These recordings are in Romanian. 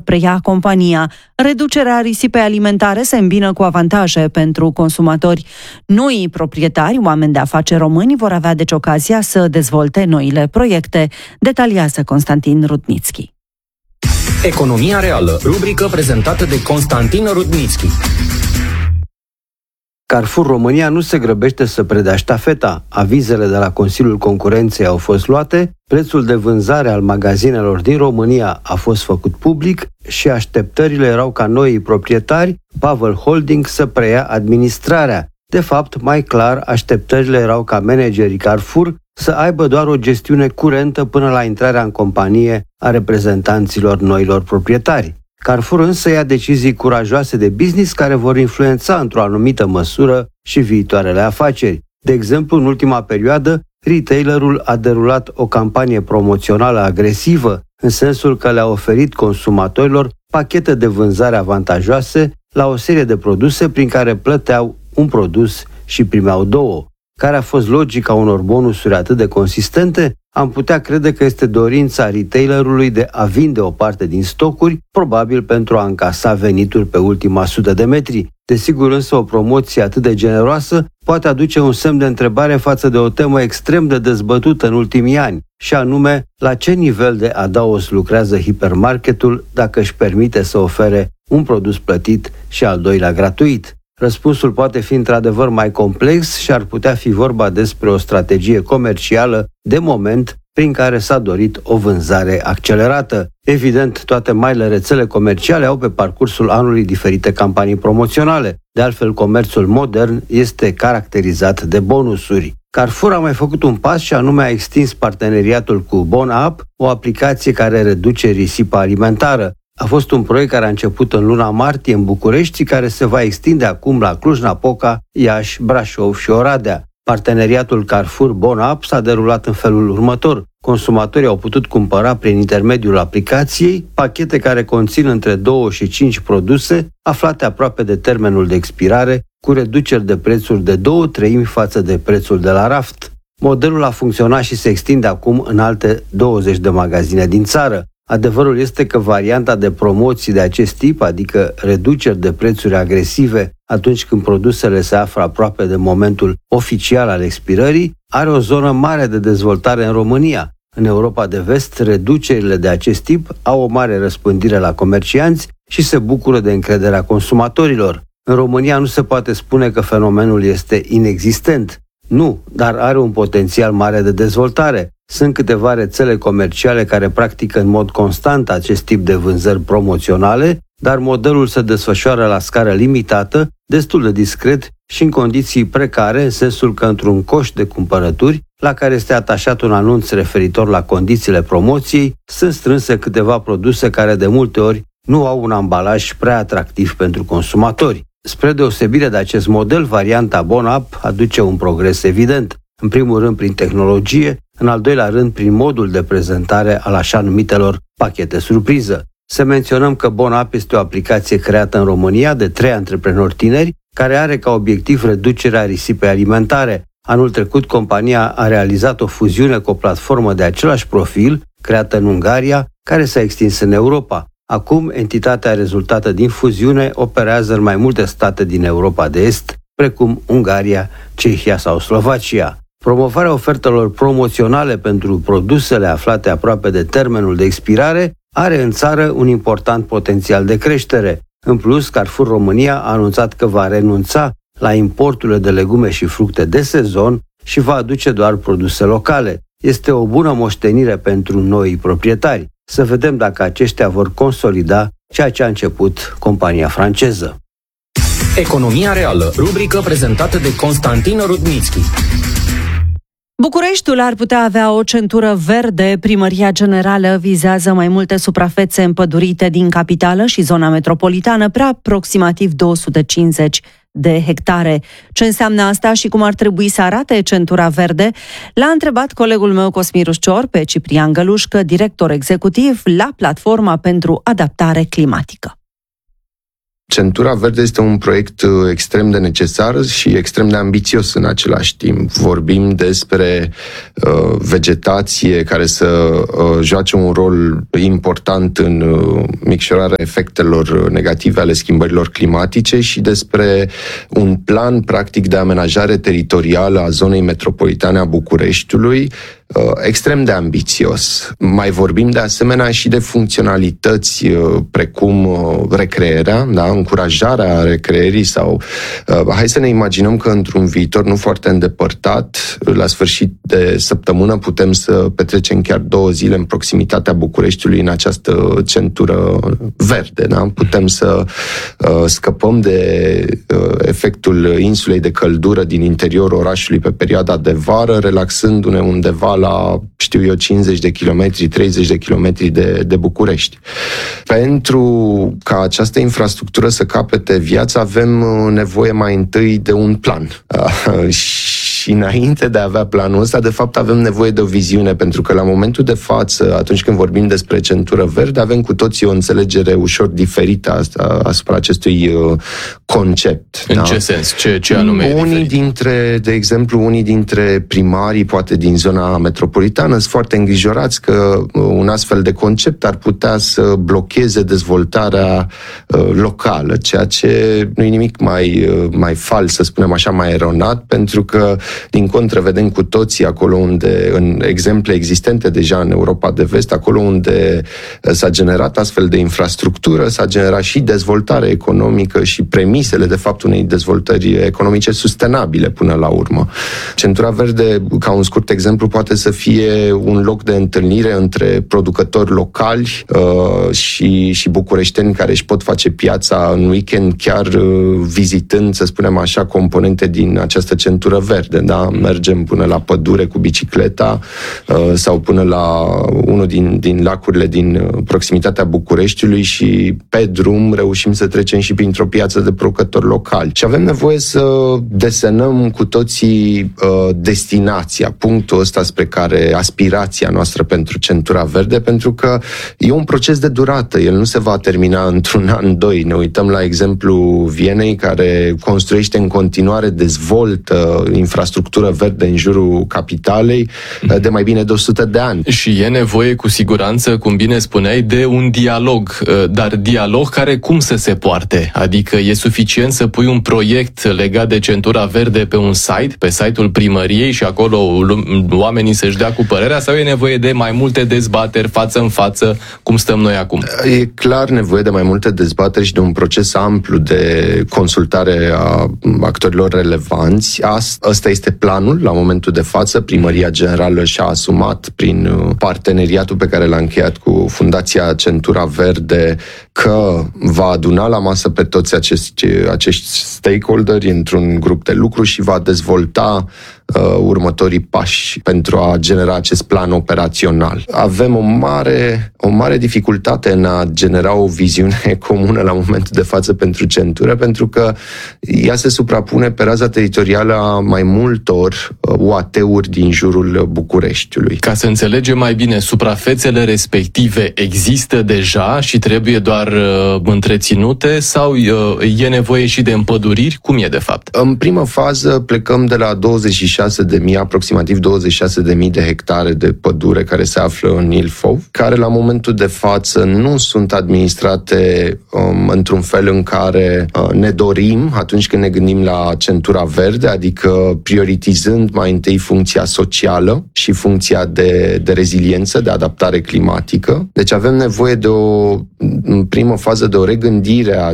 preia compania. Reducerea risipei alimentare se îmbină cu avantaje pentru consumatori. Noii proprietari, oameni de afaceri români, vor avea deci ocazia să dezvolte noile proiecte, detaliază Constantin Rudnitski. Economia reală, rubrică prezentată de Constantin Rudnitski. Carrefour România nu se grăbește să predea ștafeta. Avizele de la Consiliul Concurenței au fost luate, prețul de vânzare al magazinelor din România a fost făcut public și așteptările erau ca noii proprietari, Pavel Holding, să preia administrarea. De fapt, mai clar, așteptările erau ca managerii Carrefour să aibă doar o gestiune curentă până la intrarea în companie a reprezentanților noilor proprietari. Carrefour însă ia decizii curajoase de business care vor influența într-o anumită măsură și viitoarele afaceri. De exemplu, în ultima perioadă, retailerul a derulat o campanie promoțională agresivă, în sensul că le-a oferit consumatorilor pachete de vânzare avantajoase la o serie de produse prin care plăteau un produs și primeau două. Care a fost logica unor bonusuri atât de consistente? Am putea crede că este dorința retailerului de a vinde o parte din stocuri, probabil pentru a încasa venituri pe ultima 100 de metri. Desigur însă o promoție atât de generoasă poate aduce un semn de întrebare față de o temă extrem de dezbătută în ultimii ani, și anume la ce nivel de adaos lucrează hipermarketul dacă își permite să ofere un produs plătit și al doilea gratuit. Răspunsul poate fi într-adevăr mai complex și ar putea fi vorba despre o strategie comercială de moment prin care s-a dorit o vânzare accelerată. Evident, toate marile rețele comerciale au pe parcursul anului diferite campanii promoționale. De altfel, comerțul modern este caracterizat de bonusuri. Carrefour a mai făcut un pas și anume a extins parteneriatul cu BonUp, o aplicație care reduce risipa alimentară. A fost un proiect care a început în luna martie în București, care se va extinde acum la Cluj-Napoca, Iași, Brașov și Oradea. Parteneriatul Carrefour-BonUp s-a derulat în felul următor. Consumatorii au putut cumpăra prin intermediul aplicației pachete care conțin între 2 și 5 produse aflate aproape de termenul de expirare, cu reduceri de prețuri de 2/3 față de prețul de la raft. Modelul a funcționat și se extinde acum în alte 20 de magazine din țară. Adevărul este că varianta de promoții de acest tip, adică reduceri de prețuri agresive atunci când produsele se află aproape de momentul oficial al expirării, are o zonă mare de dezvoltare în România. În Europa de Vest, reducerile de acest tip au o mare răspândire la comercianți și se bucură de încrederea consumatorilor. În România nu se poate spune că fenomenul este inexistent. Nu, dar are un potențial mare de dezvoltare. Sunt câteva rețele comerciale care practică în mod constant acest tip de vânzări promoționale, dar modelul se desfășoară la scară limitată, destul de discret și în condiții precare, în sensul că într-un coș de cumpărături, la care este atașat un anunț referitor la condițiile promoției, sunt strânse câteva produse care de multe ori nu au un ambalaj prea atractiv pentru consumatori. Spre deosebire de acest model, varianta BonUp aduce un progres evident. În primul rând prin tehnologie, în al doilea rând prin modul de prezentare al așa numitelor pachete surpriză. Să menționăm că BonUp este o aplicație creată în România de 3 antreprenori tineri care are ca obiectiv reducerea risipei alimentare. Anul trecut, compania a realizat o fuziune cu o platformă de același profil, creată în Ungaria, care s-a extins în Europa. Acum, entitatea rezultată din fuziune operează în mai multe state din Europa de Est, precum Ungaria, Cehia sau Slovacia. Promovarea ofertelor promoționale pentru produsele aflate aproape de termenul de expirare are în țară un important potențial de creștere. În plus, Carrefour România a anunțat că va renunța la importurile de legume și fructe de sezon și va aduce doar produse locale. Este o bună moștenire pentru noi proprietari. Să vedem dacă aceștia vor consolida ceea ce a început compania franceză. Economia reală, rubrică prezentată de Constantin Rudnitski. Bucureștiul ar putea avea o centură verde. Primăria Generală vizează mai multe suprafețe împădurite din capitală și zona metropolitană, pe aproximativ 250 de hectare. Ce înseamnă asta și cum ar trebui să arate centura verde? L-a întrebat colegul meu Cosmin Ruscior pe Ciprian Gălușcă, director executiv la Platforma pentru Adaptare Climatică. Centura Verde este un proiect extrem de necesar și extrem de ambițios în același timp. Vorbim despre vegetație care să joace un rol important în micșorarea efectelor negative ale schimbărilor climatice și despre un plan practic de amenajare teritorială a zonei metropolitane a Bucureștiului extrem de ambițios. Mai vorbim de asemenea și de funcționalități precum recrearea, da? Încurajarea recreerii sau hai să ne imaginăm că într-un viitor nu foarte îndepărtat, la sfârșit de săptămână putem să petrecem chiar 2 zile în proximitatea Bucureștiului în această centură verde. Da? Putem să scăpăm de efectul insulei de căldură din interiorul orașului pe perioada de vară, relaxându-ne undeva la, 50 de kilometri, 30 de kilometri de București. Pentru ca această infrastructură să capete viață, avem nevoie mai întâi de un plan. Și înainte de a avea planul ăsta, de fapt avem nevoie de o viziune, pentru că la momentul de față, atunci când vorbim despre centură verde, avem cu toții o înțelegere ușor diferită asupra acestui concept. În ce sens? Ce anume de exemplu, unii dintre primarii, poate din zona metropolitană, sunt foarte îngrijorați că un astfel de concept ar putea să blocheze dezvoltarea locală, ceea ce nu e nimic mai fals, să spunem așa, mai eronat, pentru că din contră vedem cu toții acolo unde, în exemple existente deja în Europa de Vest, acolo unde s-a generat astfel de infrastructură, s-a generat și dezvoltare economică și premisele, de fapt, unei dezvoltări economice sustenabile până la urmă. Centura Verde, ca un scurt exemplu, poate să fie un loc de întâlnire între producători locali și bucureșteni care își pot face piața în weekend, chiar vizitând, să spunem așa, componente din această centură verde. Da? Mergem până la pădure cu bicicleta sau până la unul din lacurile din proximitatea Bucureștiului și pe drum reușim să trecem și printr-o piață de producători locali. Și avem nevoie să desenăm cu toții destinația, punctul ăsta spre care aspirația noastră pentru centura verde, pentru că e un proces de durată, el nu se va termina într-un an, 2. Ne uităm la exemplu Vienei, care construiește în continuare, dezvoltă infrastructură verde în jurul capitalei de mai bine de 100 de ani. Și e nevoie cu siguranță, cum bine spuneai, de un dialog, dar dialog care cum să se poarte? Adică e suficient să pui un proiect legat de centura verde pe un site, pe site-ul primăriei și acolo oamenii să-și dea cu părerea, sau e nevoie de mai multe dezbateri față în față, cum stăm noi acum? E clar nevoie de mai multe dezbateri și de un proces amplu de consultare a actorilor relevanți. Asta este planul la momentul de față. Primăria Generală și-a asumat prin parteneriatul pe care l-a încheiat cu Fundația Centura Verde că va aduna la masă pe toți acești stakeholderi într-un grup de lucru și va dezvolta următorii pași pentru a genera acest plan operațional. Avem o mare dificultate în a genera o viziune comună la momentul de față pentru centură, pentru că ea se suprapune pe raza teritorială a mai multor UAT-uri din jurul Bucureștiului. Ca să înțelegem mai bine, suprafețele respective există deja și trebuie doar întreținute sau e nevoie și de împăduriri? Cum e de fapt? În primă fază plecăm de la aproximativ 26.000 de hectare de pădure care se află în Ilfov, care la momentul de față nu sunt administrate într-un fel în care ne dorim atunci când ne gândim la centura verde, adică prioritizând mai întâi funcția socială și funcția de reziliență, de adaptare climatică. Deci avem nevoie în primă fază de o regândire a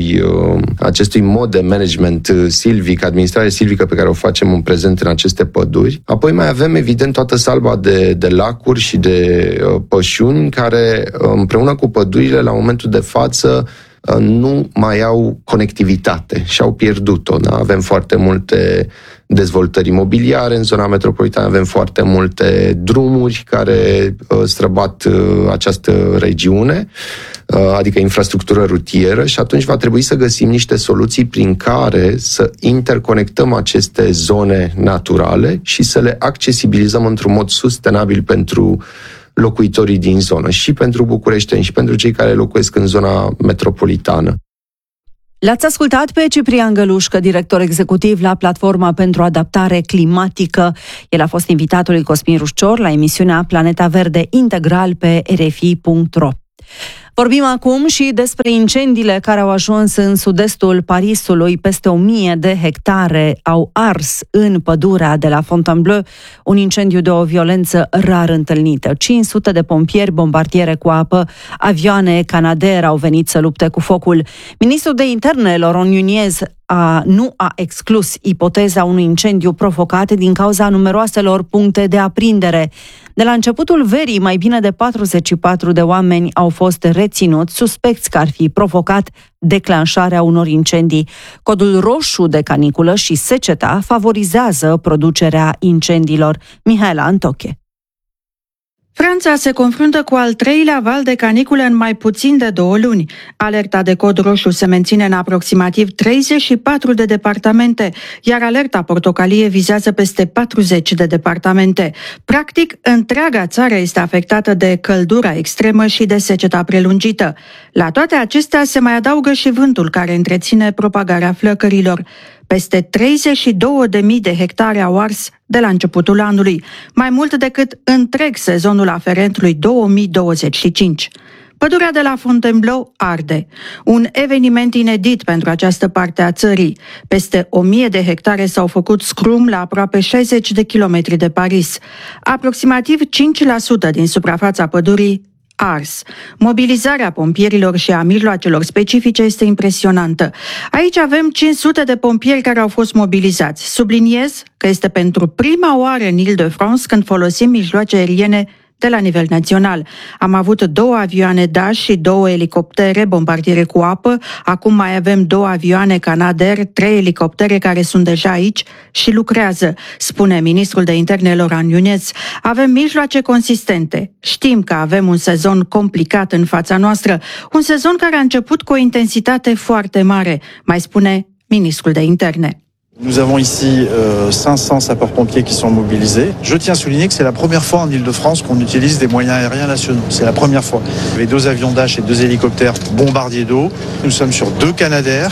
acestui mod de management silvic, administrare silvică pe care o facem în prezent în aceste păduri. Apoi mai avem, evident, toată salba de lacuri și de pășuni care, împreună cu pădurile, la momentul de față, nu mai au conectivitate și au pierdut-o. Da? Avem foarte multe dezvoltări imobiliare în zona metropolitană, avem foarte multe drumuri care străbat această regiune, adică infrastructură rutieră, și atunci va trebui să găsim niște soluții prin care să interconectăm aceste zone naturale și să le accesibilizăm într-un mod sustenabil pentru locuitorii din zonă, și pentru bucureșteni și pentru cei care locuiesc în zona metropolitană. L-ați ascultat pe Ciprian Gălușcă, director executiv la Platforma pentru Adaptare Climatică. El a fost invitatul lui Cosmin Rușcior la emisiunea Planeta Verde Integral pe rfi.ro. Vorbim acum și despre incendiile care au ajuns în sud-estul Parisului. Peste 1000 de hectare au ars în pădurea de la Fontainebleau, un incendiu de o violență rar întâlnită. 500 de pompieri, bombardiere cu apă, avioane Canadair au venit să lupte cu focul. Ministrul de Interne, Laurent Nunez, nu a exclus ipoteza unui incendiu provocat din cauza numeroaselor puncte de aprindere. De la începutul verii, mai bine de 44 de oameni au fost reținuți, suspecți că ar fi provocat declanșarea unor incendii. Codul roșu de caniculă și seceta favorizează producerea incendiilor. Mihaela Antoche. Franța se confruntă cu al treilea val de caniculă în mai puțin de 2 luni. Alerta de cod roșu se menține în aproximativ 34 de departamente, iar alerta portocalie vizează peste 40 de departamente. Practic, întreaga țară este afectată de căldura extremă și de seceta prelungită. La toate acestea se mai adaugă și vântul care întreține propagarea flăcărilor. Peste 32.000 de hectare au ars de la începutul anului, mai mult decât întreg sezonul aferent lui 2025. Pădurea de la Fontainebleau arde. Un eveniment inedit pentru această parte a țării. Peste 1000 de hectare s-au făcut scrum la aproape 60 de kilometri de Paris. Aproximativ 5% din suprafața pădurii ars. Mobilizarea pompierilor și a mijloacelor specifice este impresionantă. Aici avem 500 de pompieri care au fost mobilizați. Subliniez că este pentru prima oară în Île-de-France când folosim mijloace aeriene de la nivel național. Am avut 2 avioane Dash și 2 elicoptere bombardiere cu apă, acum mai avem 2 avioane Canadair, 3 elicoptere care sunt deja aici și lucrează, spune ministrul de Interne Laurent Nunez. Avem mijloace consistente. Știm că avem un sezon complicat în fața noastră, un sezon care a început cu o intensitate foarte mare, mai spune ministrul de Interne. Nous avons ici 500 sapeurs-pompiers qui sont mobilisés. Je tiens à souligner que c'est la première fois en Île-de-France qu'on utilise des moyens aériens nationaux. C'est la première fois. Avec 2 avions Dash et 2 hélicoptères bombardiers d'eau. Nous sommes sur 2 Canadair,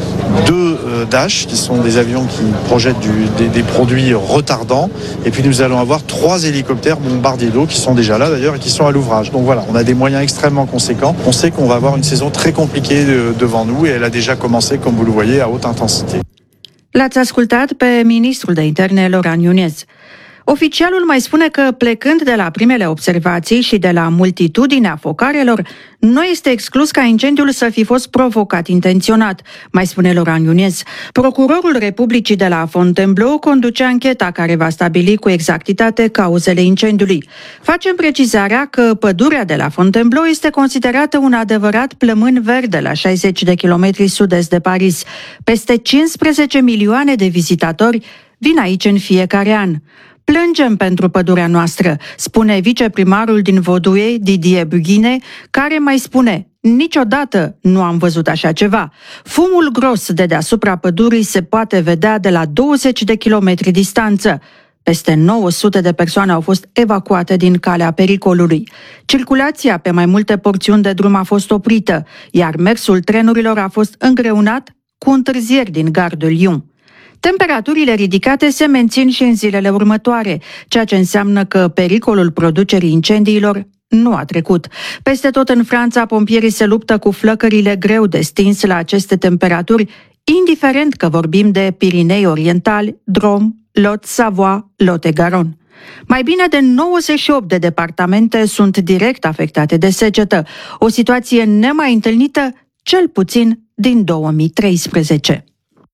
2 Dash, qui sont des avions qui projettent des produits retardants. Et puis nous allons avoir 3 hélicoptères bombardiers d'eau qui sont déjà là d'ailleurs et qui sont à l'ouvrage. Donc voilà, on a des moyens extrêmement conséquents. On sait qu'on va avoir une saison très compliquée devant nous et elle a déjà commencé, comme vous le voyez, à haute intensité. L-ați ascultat pe ministrul de Interne Laurent Nunez. Oficialul mai spune că, plecând de la primele observații și de la multitudinea focarelor, nu este exclus ca incendiul să fi fost provocat intenționat, mai spune Laurent Nunez. Procurorul Republicii de la Fontainebleau conduce ancheta care va stabili cu exactitate cauzele incendiului. Facem precizarea că pădurea de la Fontainebleau este considerată un adevărat plămân verde la 60 de kilometri sud-est de Paris. Peste 15 milioane de vizitatori vin aici în fiecare an. Plângem pentru pădurea noastră, spune viceprimarul din Vaudoue, Didier Bughine, care mai spune: niciodată nu am văzut așa ceva. Fumul gros de deasupra pădurii se poate vedea de la 20 de kilometri distanță. Peste 900 de persoane au fost evacuate din calea pericolului. Circulația pe mai multe porțiuni de drum a fost oprită, iar mersul trenurilor a fost îngreunat cu întârzieri din Gare de Lyon. Temperaturile ridicate se mențin și în zilele următoare, ceea ce înseamnă că pericolul producerii incendiilor nu a trecut. Peste tot în Franța, pompierii se luptă cu flăcările greu de stins la aceste temperaturi, indiferent că vorbim de Pirinei Orientali, Drôme, Lot, Savoie, Lot-et-Garonne. Mai bine de 98 de departamente sunt direct afectate de secetă, o situație nemai întâlnită cel puțin din 2013.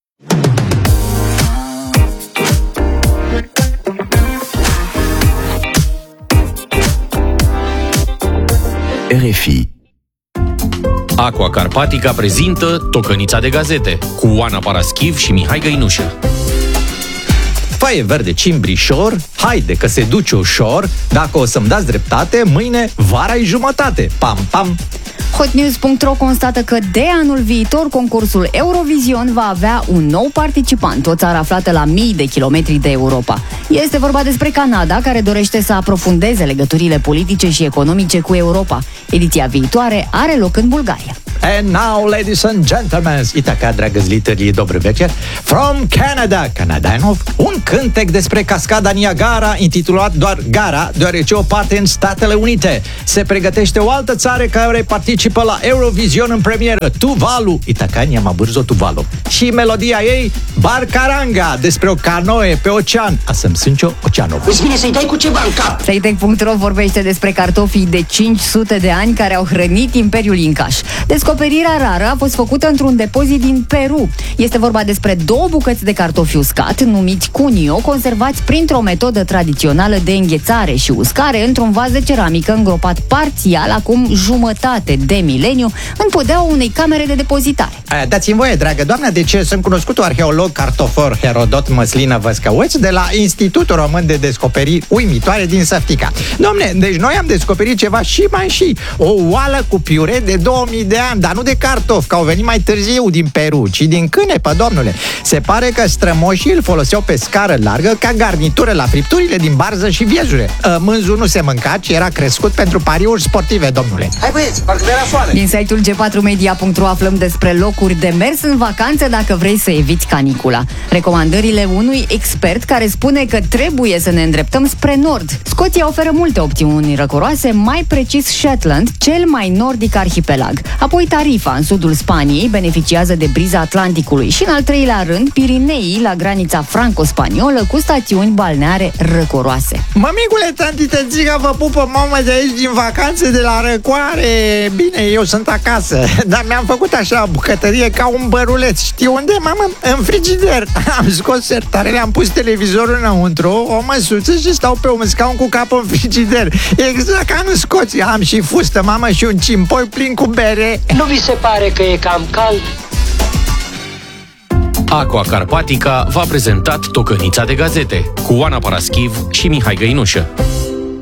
RFI. Aqua Carpatica prezintă Tocănița de gazete cu Oana Paraschiv și Mihai Găinușă. Faie verde cimbrișor, haide că se duce ușor, dacă o să-mi dați dreptate, mâine vara-i jumătate. Pam, pam! Hotnews.ro constată că de anul viitor concursul Eurovision va avea un nou participant, o țară aflată la mii de kilometri de Europa. Este vorba despre Canada, care dorește să aprofundeze legăturile politice și economice cu Europa. Ediția viitoare are loc în Bulgaria. And now, ladies and gentlemen, Itaca, dragă zlitării, dobry večer, from Canada, Canadianov, un cântec despre cascada Niagara, intitulat doar Gara, deoarece o parte în Statele Unite. Se pregătește o altă țară care participă la Eurovision în premieră, Tuvalu, Itacania Mabârzo Tuvalu. Și melodia ei, Barcaranga, despre o canoe pe ocean, Asămsâncio Oceanov. Îți vine să-i dai cu ceva în cap. Sitec.ro vorbește despre cartofii de 500 de ani care au hrănit Imperiul Incaș. Descoperirea rară a fost făcută într-un depozit din Peru. Este vorba despre 2 bucăți de cartofi uscat, numiți cunio, conservați printr-o metodă tradițională de înghețare și uscare într-un vas de ceramică îngropat parțial, acum jumătate de mileniu, în podeaua unei camere de depozitare. Dați-mi voie, dragă doamnă, deci sunt cunoscutul arheolog, cartofor Herodot Măslină Văscăuț de la Institutul Român de Descoperiri Uimitoare din Săftica. Dom'le, deci noi am descoperit ceva și mai și o oală cu piure de 2000 de ani, dar nu de cartofi, că au venit mai târziu din Peru, ci din cânepă, domnule. Se pare că strămoșii îl foloseau pe scară largă ca garnitură la fripturile din barză și viejure. Mânzul nu se mânca, ci era crescut pentru pariuri sportive, domnule. Hai băieți, parcă era foame. Din site-ul g4media.ro aflăm despre locuri de mers în vacanță dacă vrei să eviți canicula. Recomandările unui expert care spune că trebuie să ne îndreptăm spre nord. Scoția oferă multe opțiuni răcoroase, mai precis Shetland, cel mai nordic arhipelag. Apoi Tarifa, în sudul Spaniei, beneficiază de briza Atlanticului și, în al treilea rând, Pirineii, la granița franco-spaniolă, cu stațiuni balneare răcoroase. Mămicule, tanti, te zic că vă pupă mamă de aici din vacanțe de la Răcoare. Bine, eu sunt acasă, dar mi-am făcut așa bucătărie ca un băruleț. Știi unde, mamă? În frigider. Am scos sertarele, am pus televizorul înăuntru, o măsuță și stau pe un scaun cu capul în frigider. Exact ca în Scoția. Am și fustă, mamă, și un cimpoi plin cu bere. Nu vi se pare că e cam cald? Aqua Carpatica v-a prezentat Tocănița de gazete cu Oana Paraschiv și Mihai Găinușă.